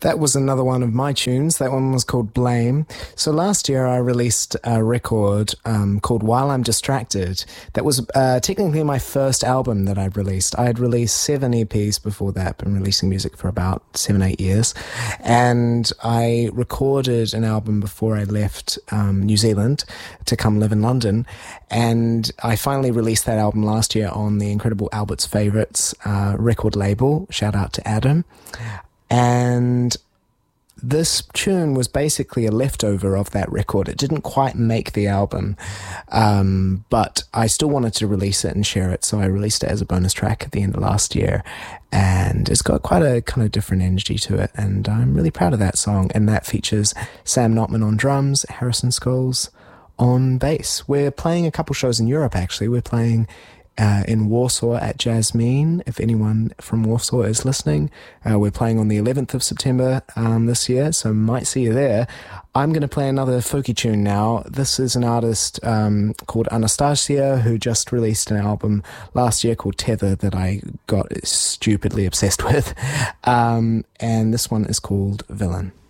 That was another one of my tunes. That one was called Blame. So last year I released a record called While I'm Distracted. That was technically my first album that I'd released. I had released 7 EPs before that, been releasing music for about 7-8 years. And I recorded an album before I left New Zealand to come live in London. And I finally released that album last year on the incredible Albert's Favourites record label. Shout out to Adam. And this tune was basically a leftover of that record. It didn't quite make the album, but I still wanted to release it and share it, so I released it as a bonus track at the end of last year, and it's got quite a kind of different energy to it, and I'm really proud of that song, and that features Sam Notman on drums, Harrison Scholes on bass. We're playing a couple shows in Europe, actually. We're playing in Warsaw at Jasmine, if anyone from Warsaw is listening. We're playing on the 11th of September this year, so might see you there. I'm going to play another folky tune now. This is an artist called Anastasia, who just released an album last year called Tether that I got stupidly obsessed with. And this one is called Villain.